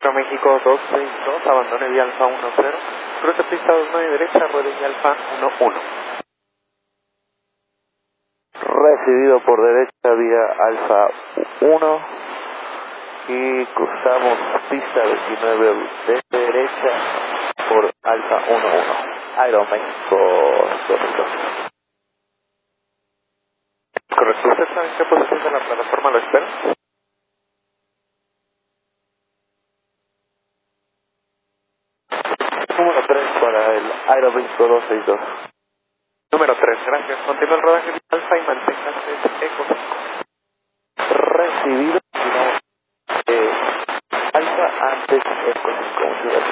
México 262, abandone vía Alfa 10, cruce pista 29 derecha, ruede vía Alfa 11. Recibido por derecha vía Alfa 1 y cruzamos pista 29 de derecha por Alfa 11. Aeroméxico 262. Correcto, ¿usted sabe en qué posición de la plataforma lo espera? Número 3 para el Aeroméxico 262. Número 3, gracias. Continúa el rodaje vía Alfa y manténgase Eco 5. Recibido Alfa antes Eco 5.